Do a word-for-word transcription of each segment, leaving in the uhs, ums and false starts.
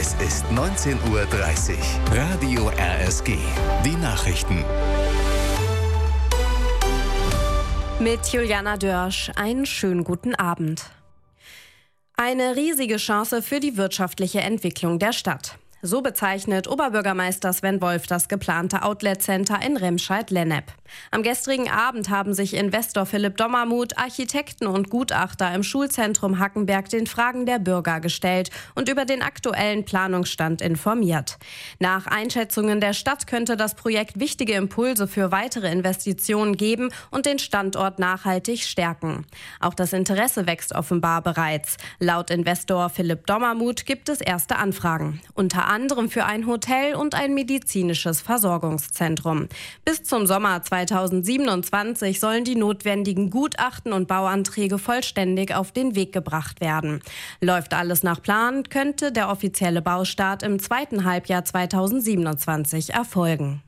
Es ist neunzehn Uhr dreißig. Radio R S G. Die Nachrichten. Mit Juliana Dörsch. Einen schönen guten Abend. Eine riesige Chance für die wirtschaftliche Entwicklung der Stadt. So bezeichnet Oberbürgermeister Sven Wolf das geplante Outlet-Center in Remscheid-Lennep. Am gestrigen Abend haben sich Investor Philipp Dommermuth, Architekten und Gutachter im Schulzentrum Hackenberg den Fragen der Bürger gestellt und über den aktuellen Planungsstand informiert. Nach Einschätzungen der Stadt könnte das Projekt wichtige Impulse für weitere Investitionen geben und den Standort nachhaltig stärken. Auch das Interesse wächst offenbar bereits. Laut Investor Philipp Dommermuth gibt es erste Anfragen. Unter anderem für ein Hotel und ein medizinisches Versorgungszentrum. Bis zum Sommer zweitausendsiebenundzwanzig sollen die notwendigen Gutachten und Bauanträge vollständig auf den Weg gebracht werden. Läuft alles nach Plan, könnte der offizielle Baustart im zweiten Halbjahr zweitausendsiebenundzwanzig erfolgen.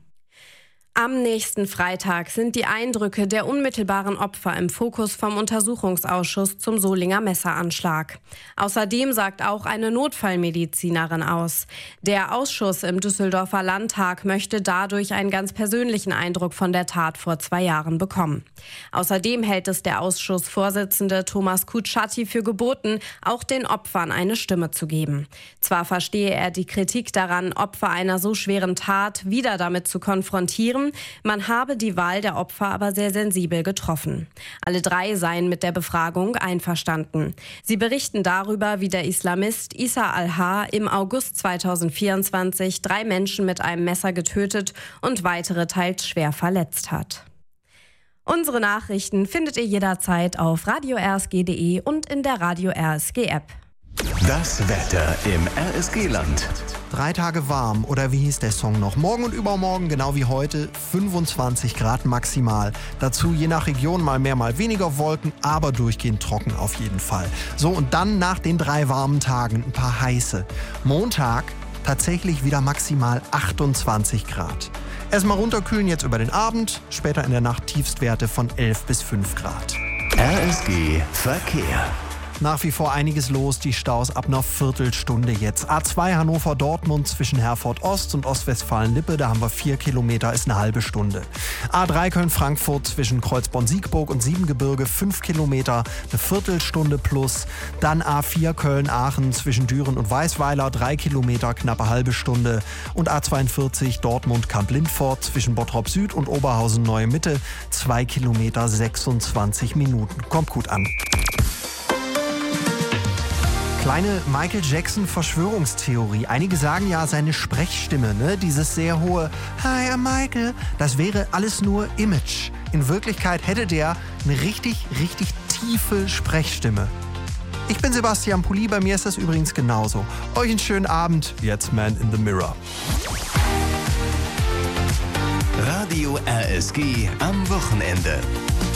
Am nächsten Freitag sind die Eindrücke der unmittelbaren Opfer im Fokus vom Untersuchungsausschuss zum Solinger Messeranschlag. Außerdem sagt auch eine Notfallmedizinerin aus. Der Ausschuss im Düsseldorfer Landtag möchte dadurch einen ganz persönlichen Eindruck von der Tat vor zwei Jahren bekommen. Außerdem hält es der Ausschussvorsitzende Thomas Kutschaty für geboten, auch den Opfern eine Stimme zu geben. Zwar verstehe er die Kritik daran, Opfer einer so schweren Tat wieder damit zu konfrontieren, man habe die Wahl der Opfer aber sehr sensibel getroffen. Alle drei seien mit der Befragung einverstanden. Sie berichten darüber, wie der Islamist Issa al-Ha im August zweitausendvierundzwanzig drei Menschen mit einem Messer getötet und weitere teils schwer verletzt hat. Unsere Nachrichten findet ihr jederzeit auf radio r s g punkt d e und in der Radio R S G App. Das Wetter im R S G-Land. Drei Tage warm, oder wie hieß der Song noch? Morgen und übermorgen, genau wie heute, fünfundzwanzig Grad maximal. Dazu je nach Region mal mehr, mal weniger Wolken, aber durchgehend trocken auf jeden Fall. So, und dann nach den drei warmen Tagen ein paar heiße. Montag tatsächlich wieder maximal achtundzwanzig Grad. Erstmal runterkühlen jetzt über den Abend, später in der Nacht Tiefstwerte von elf bis fünf Grad. R S G Verkehr. Nach wie vor einiges los, die Staus ab einer Viertelstunde jetzt. A zwei Hannover-Dortmund zwischen Herford-Ost und Ostwestfalen-Lippe, da haben wir vier Kilometer, ist eine halbe Stunde. A drei Köln-Frankfurt zwischen Kreuzborn-Siegburg und Siebengebirge, fünf Kilometer, eine Viertelstunde plus. Dann A vier Köln-Aachen zwischen Düren und Weißweiler, drei Kilometer, knappe halbe Stunde. Und A zweiundvierzig Dortmund-Kamp-Lindfort zwischen Bottrop-Süd und Oberhausen-Neue Mitte, zwei Kilometer, sechsundzwanzig Minuten. Kommt gut an. Kleine Michael Jackson-Verschwörungstheorie. Einige sagen ja, seine Sprechstimme, ne, dieses sehr hohe Hi, I'm Michael, das wäre alles nur Image. In Wirklichkeit hätte der eine richtig, richtig tiefe Sprechstimme. Ich bin Sebastian Pulli, bei mir ist das übrigens genauso. Euch einen schönen Abend, jetzt Man in the Mirror. Radio R S G am Wochenende.